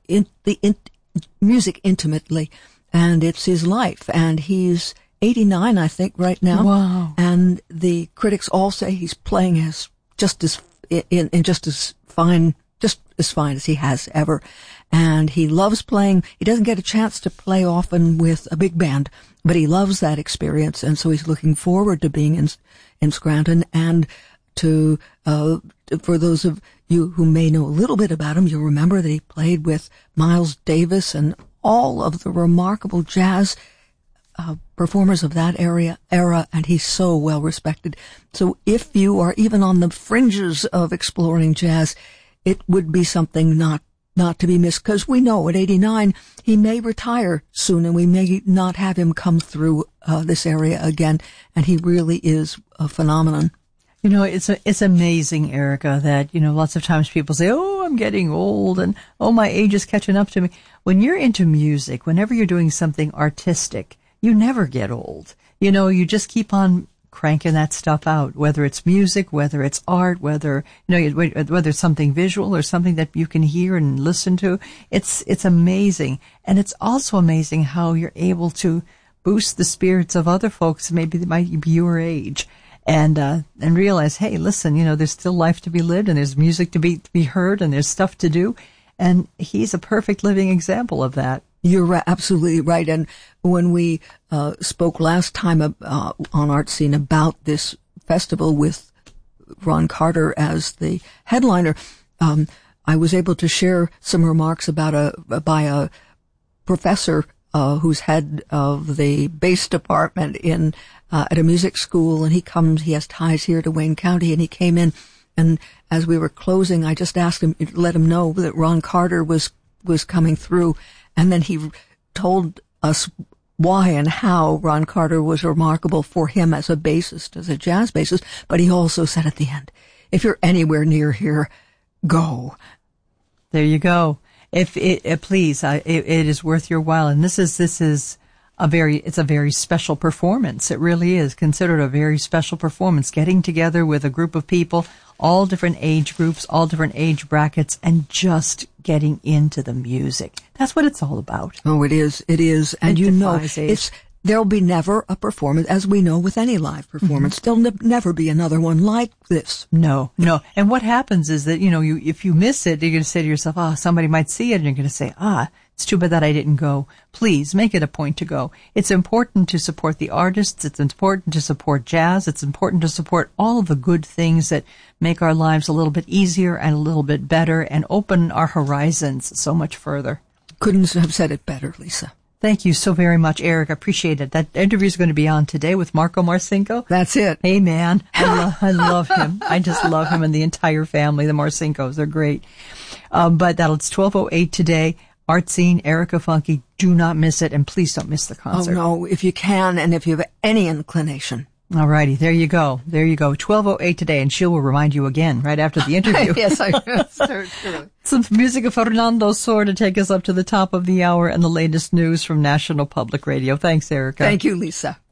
music intimately, and it's his life. And he's 89, I think, right now. Wow. And the critics all say he's playing just as fine as he has ever. And he loves playing. He doesn't get a chance to play often with a big band, but he loves that experience. And so he's looking forward to being in Scranton, and to, for those of you who may know a little bit about him, you'll remember that he played with Miles Davis and all of the remarkable jazz performers of that era, and he's so well respected. So if you are even on the fringes of exploring jazz, it would be something not to be missed, because we know at 89 he may retire soon, and we may not have him come through this area again. And he really is a phenomenon. You know, it's amazing, Erica, that, you know, lots of times people say, oh, I'm getting old, and oh, my age is catching up to me. When you're into music, whenever you're doing something artistic, you never get old. You know, you just keep on cranking that stuff out, whether it's music, whether it's art, whether it's something visual or something that you can hear and listen to. It's amazing. And it's also amazing how you're able to boost the spirits of other folks, maybe that might be your age. And realize, hey, listen, you know, there's still life to be lived, and there's music to be heard, and there's stuff to do. And he's a perfect living example of that. You're absolutely right. And when we spoke last time on Art Scene about this festival with Ron Carter as the headliner, I was able to share some remarks by a professor who's head of the bass department at a music school, and he has ties here to Wayne County, and he came in, and as we were closing, I just asked him, let him know that Ron Carter was coming through, and then he told us why and how Ron Carter was remarkable for him as a bassist, as a jazz bassist, but he also said at the end, if you're anywhere near here, go. There you go. Please, it is worth your while, and this is it's a very special performance. It really is considered a very special performance, getting together with a group of people, all different age groups, all different age brackets, and just getting into the music. That's what it's all about. Oh, it is. And you know, there'll be never a performance, as we know with any live performance, there'll never be another one like this. No. And what happens is that, you know, if you miss it, you're going to say to yourself, somebody might see it, and you're going to say, it's too bad that I didn't go. Please make it a point to go. It's important to support the artists. It's important to support jazz. It's important to support all of the good things that make our lives a little bit easier and a little bit better and open our horizons so much further. Couldn't have said it better, Lisa. Thank you so very much, Eric. I appreciate it. That interview is going to be on today with Marco Marcinko. That's it. Hey, man. I love him. I just love him and the entire family, the Marcinkos. They're great. But it's 12:08 today. Art Scene, Erica Funke. Do not miss it, and please don't miss the concert. Oh, no, if you can, and if you have any inclination. All righty, there you go. 12:08 today, and she will remind you again right after the interview. Yes, I will. Some music of Fernando Sor to take us up to the top of the hour and the latest news from National Public Radio. Thanks, Erica. Thank you, Lisa.